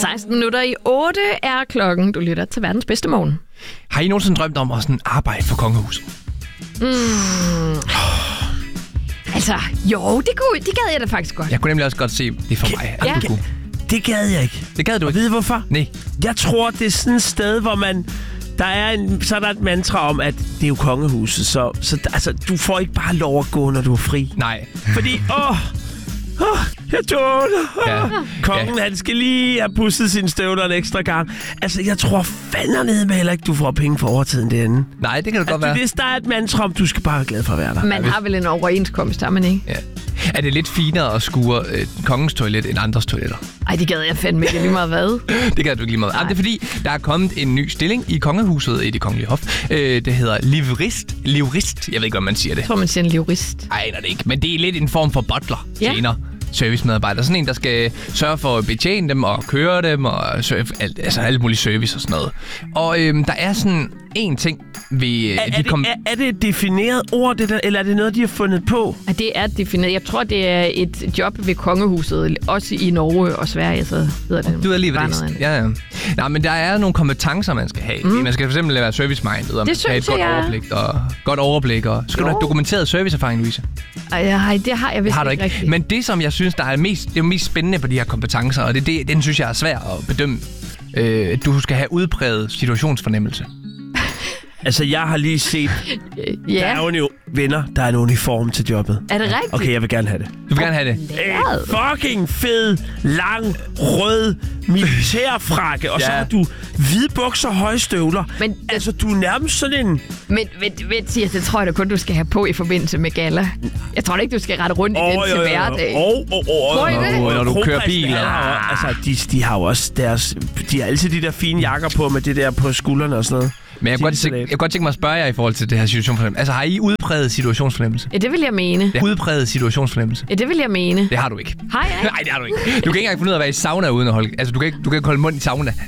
7:16 er klokken. Du lytter til verdens bedste morgen. Har I nogensinde drømt om at sådan arbejde for kongehuset? Altså, jo, det gad jeg da faktisk godt. Jeg kunne nemlig også godt se det for mig. Ja. Du kunne. Det gad jeg ikke. Det gad du ikke? Ved du hvorfor? Nej. Jeg tror, det er sådan et sted, hvor man... Så er der et mantra om, at det er jo kongehuset, så altså, du får ikke bare lov at gå, når du er fri. Nej. Fordi, jeg tåler. Ja. Kongen, han skal lige have pusset sine støvler en ekstra gang. Altså, jeg tror fandme med heller ikke, du får penge for overtiden derinde. Nej, det kan det godt være. Hvis der er et mantra om, du skal bare være glad for at være der. Man har vel en overenskomst, har man ikke? Ja. Er det lidt finere at skure kongens toilet end andres toiletter? Ej, det gad jeg fandme ikke lige meget hvad. Det gad du ikke lige meget. Det er fordi, der er kommet en ny stilling i kongehuset i det kongelige hof. Det hedder livrist. Jeg ved ikke, hvad man siger det. Jeg tror, man siger en livrist. Ej, det ikke. Men det er lidt en form for butler. Tjener. Servicemedarbejder. Sådan en, der skal sørge for at betjene dem og køre dem og alt muligt service og sådan noget. Og der er sådan en ting ved... Er det et defineret ord, det der, eller er det noget, de har fundet på? Ja, det er defineret. Jeg tror, det er et job ved kongehuset, også i Norge og Sverige, så hedder det. Du ved lige, hvad det er. Ja. Nej, men der er nogle kompetencer, man skal have. Man skal for eksempel være service-minded, og man skal have et godt overblik. Og skal du have dokumenteret serviceerfaring, Louise? Ej, det har jeg vist ikke rigtigt. Men det, som jeg synes, der er mest spændende på de her kompetencer, og den synes jeg er svært at bedømme, du skal have udpræget situationsfornemmelse. Altså, jeg har lige set... Ja. Der er jo venner, der er en uniform til jobbet. Er det rigtigt? Okay, jeg vil gerne have det. Du vil gerne have det? Fucking fed, lang, rød militærfrakke, og så har du hvide bukser og høje støvler. Men altså, du er nærmest sådan en... Men det tror jeg da kun, du skal have på i forbindelse med galla. Jeg tror da ikke, du skal rette rundt i den til hverdag. Når du kører bil. Altså, de har jo også deres... De har altid de der fine jakker på med det der på skuldrene og sådan noget. Men jeg kan godt tænke mig at spørge jer i forhold til det her situationsfornemmelse. Altså, har I udpræget situationsfornemmelse? Ja, det vil jeg mene. Det udpræget situationsfornemmelse? Ja, det vil jeg mene. Det har du ikke. Har jeg ikke? Nej, det har du ikke. Du kan ikke engang finde ud af at være i sauna uden at holde... Altså, du kan ikke holde mund i sauna.